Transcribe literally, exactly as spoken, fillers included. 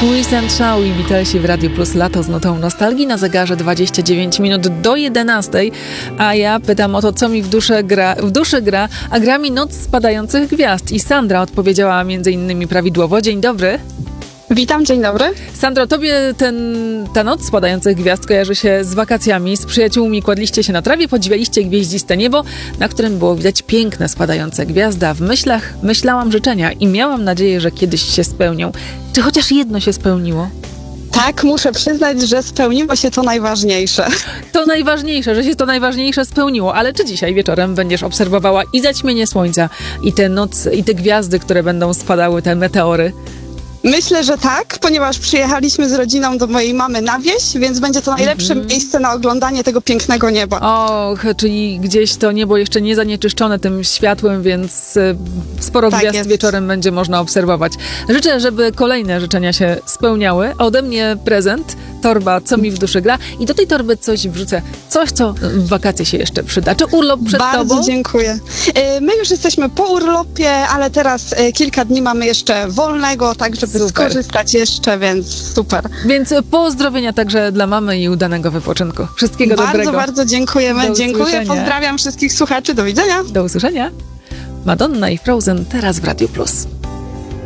Twist and Shout i witajcie w Radiu Plus Lato z nutą nostalgii na zegarze dwadzieścia dziewięć minut do jedenastej, a ja pytam o to, co mi w duszy gra, w duszy gra, a gra mi Noc Spadających Gwiazd i Sandra odpowiedziała między innymi prawidłowo. Dzień dobry. Witam, dzień dobry. Sandro, tobie ten, ta Noc Spadających Gwiazd kojarzy się z wakacjami, z przyjaciółmi kładliście się na trawie, podziwialiście gwieździste niebo, na którym było widać piękne spadające gwiazdy, a w myślach myślałam życzenia i miałam nadzieję, że kiedyś się spełnią. Czy chociaż jedno się spełniło? Tak, muszę przyznać, że spełniło się to najważniejsze. To najważniejsze, że się to najważniejsze spełniło, ale czy dzisiaj wieczorem będziesz obserwowała i zaćmienie słońca, i tę noc, i te gwiazdy, które będą spadały, te meteory? Myślę, że tak, ponieważ przyjechaliśmy z rodziną do mojej mamy na wieś, więc będzie to najlepsze mm-hmm. miejsce na oglądanie tego pięknego nieba. Och, czyli gdzieś to niebo jeszcze nie zanieczyszczone tym światłem, więc y, sporo tak gwiazd jest. wieczorem będzie można obserwować. Życzę, żeby kolejne życzenia się spełniały. Ode mnie prezent, torba Co mi w duszy gra i do tej torby coś wrzucę, coś, co w wakacje się jeszcze przyda. Czy urlop przed Bardzo tobą? Bardzo dziękuję. My już jesteśmy po urlopie, ale teraz kilka dni mamy jeszcze wolnego, tak żeby Super. skorzystać jeszcze, więc super. Więc pozdrowienia także dla mamy i udanego wypoczynku. Wszystkiego bardzo, dobrego. Bardzo, bardzo dziękujemy. Do Dziękuję, usłyszenia. Pozdrawiam wszystkich słuchaczy. Do widzenia. Do usłyszenia. Madonna i Frozen teraz w Radiu Plus.